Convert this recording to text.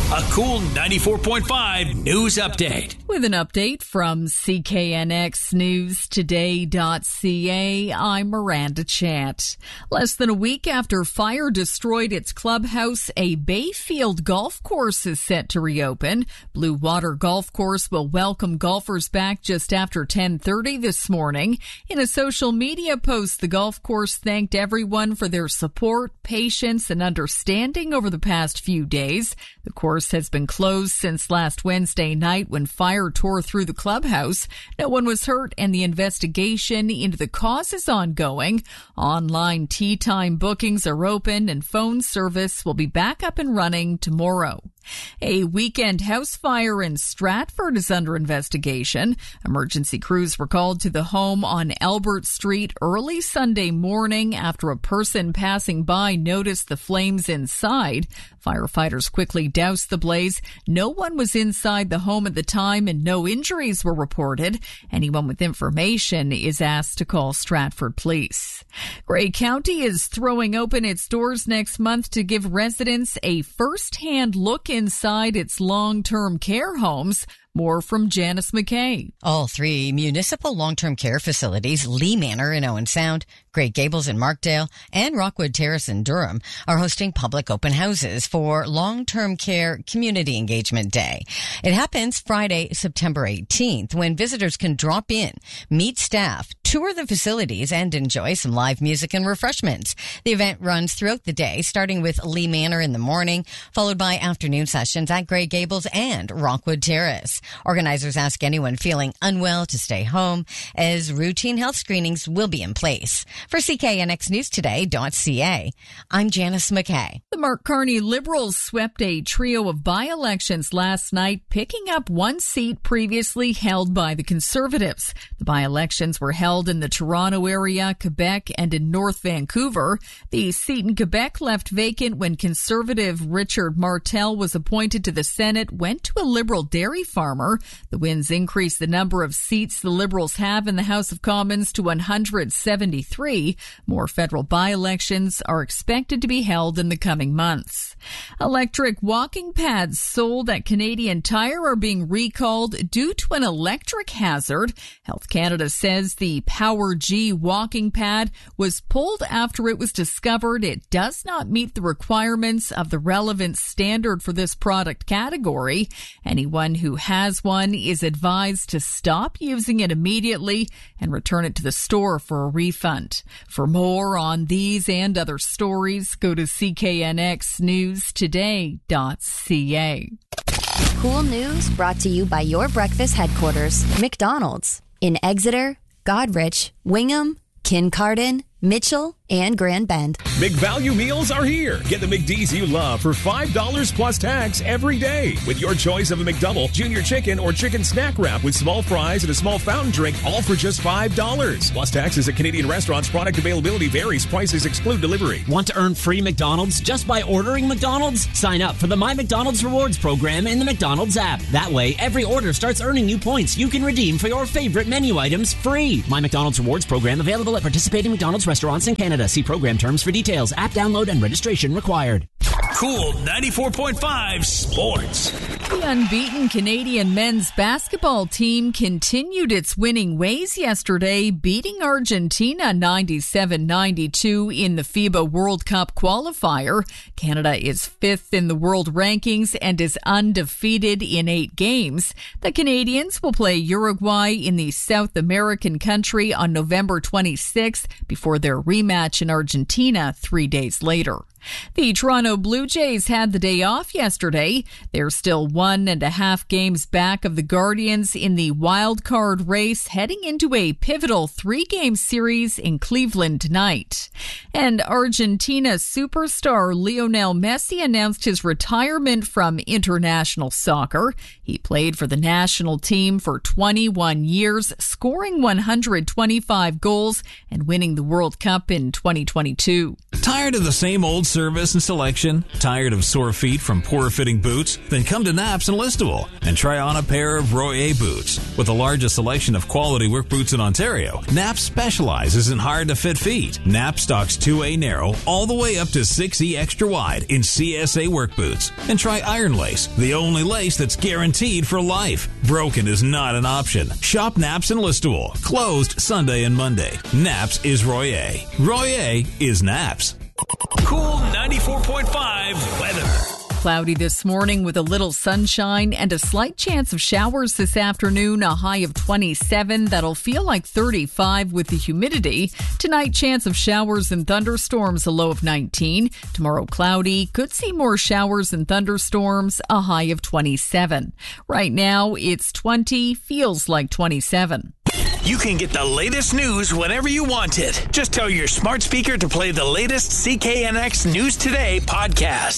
A cool 94.5 news update. With an update from CKNXNewsToday.ca, I'm Miranda Chant. Less than a week after fire destroyed its clubhouse, a Bayfield golf course is set to reopen. Blue Water Golf Course will welcome golfers back just after 10:30 this morning. In a social media post, the golf course thanked everyone for their support, patience, and understanding over the past few days. The course has been closed since last Wednesday night when fire tore through the clubhouse. No one was hurt, and the investigation into the cause is ongoing. Online tee time bookings are open, and phone service will be back up and running tomorrow. A weekend house fire in Stratford is under investigation. Emergency crews were called to the home on Albert Street early Sunday morning after a person passing by noticed the flames inside. Firefighters quickly doused the blaze. No one was inside the home at the time and no injuries were reported. Anyone with information is asked to call Stratford Police. Grey County is throwing open its doors next month to give residents a first-hand look inside its long-term care homes. More from Janice McKay. All three municipal long-term care facilities, Lee Manor in Owen Sound, Great Gables in Markdale, and Rockwood Terrace in Durham, are hosting public open houses for Long-Term Care Community Engagement Day. It happens Friday, September 18th, when visitors can drop in, meet staff, tour the facilities, and enjoy some live music and refreshments. The event runs throughout the day, starting with Lee Manor in the morning, followed by afternoon sessions at Great Gables and Rockwood Terrace. Organizers ask anyone feeling unwell to stay home, as routine health screenings will be in place. For CKNXNewsToday.ca, I'm Janice McKay. The Mark Carney Liberals swept a trio of by-elections last night, picking up one seat previously held by the Conservatives. The by-elections were held in the Toronto area, Quebec, and in North Vancouver. The seat in Quebec, left vacant when Conservative Richard Martel was appointed to the Senate, went to a Liberal dairy farmer. The wins increased the number of seats the Liberals have in the House of Commons to 173. More federal by-elections are expected to be held in the coming months. Electric walking pads sold at Canadian Tire are being recalled due to an electric hazard. Health Canada says the Power G walking pad was pulled after it was discovered it does not meet the requirements of the relevant standard for this product category. Anyone who has one is advised to stop using it immediately and return it to the store for a refund. For more on these and other stories, go to CKNXNewsToday.ca. Cool news brought to you by your breakfast headquarters, McDonald's, in Exeter, Godrich, Wingham, Kincardine, Mitchell, and Grand Bend. McValue meals are here. Get the McD's you love for $5 plus tax every day with your choice of a McDouble, junior chicken, or chicken snack wrap with small fries and a small fountain drink, all for just $5. Plus taxes at Canadian restaurants. Product availability varies. Prices exclude delivery. Want to earn free McDonald's just by ordering McDonald's? Sign up for the My McDonald's Rewards program in the McDonald's app. That way, every order starts earning you points you can redeem for your favorite menu items free. My McDonald's Rewards program available at participating McDonald's restaurants in Canada. See program terms for details. App download and registration required. Cool 94.5 Sports. The unbeaten Canadian men's basketball team continued its winning ways yesterday, beating Argentina 97-92 in the FIBA World Cup qualifier. Canada is fifth in the world rankings and is undefeated in 8 games. The Canadians will play Uruguay in the South American country on November 26th before their rematch in Argentina 3 days later. The Toronto Blue Jays had the day off yesterday. They're still 1.5 games back of the Guardians in the wild card race, heading into a pivotal 3-game series in Cleveland tonight. And Argentina superstar Lionel Messi announced his retirement from international soccer. He played for the national team for 21 years, scoring 125 goals and winning the World Cup in 2022. Tired of the same old service and selection? Tired of sore feet from poor-fitting boots? Then come to Naps and Listowel and try on a pair of Royer boots. With the largest selection of quality work boots in Ontario, Naps specializes in hard-to-fit feet. Naps stocks 2A narrow all the way up to 6E extra wide in CSA work boots. And try Iron Lace, the only lace that's guaranteed for life. Broken is not an option. Shop Naps and Listowel. Closed Sunday and Monday. Naps is Royer. Royer is Naps. Cool 94.5 weather. Cloudy this morning with a little sunshine and a slight chance of showers this afternoon, a high of 27. That'll feel like 35 with the humidity. Tonight, chance of showers and thunderstorms, a low of 19. Tomorrow, cloudy. Could see more showers and thunderstorms, a high of 27. Right now, it's 20, feels like 27. You can get the latest news whenever you want it. Just tell your smart speaker to play the latest CKNX News Today podcast.